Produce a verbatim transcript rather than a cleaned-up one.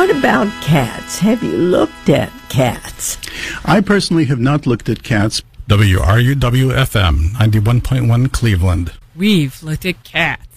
What about cats? Have you looked at cats? I personally have not looked at cats. W R U W F M, ninety-one point one Cleveland. We've looked at cats.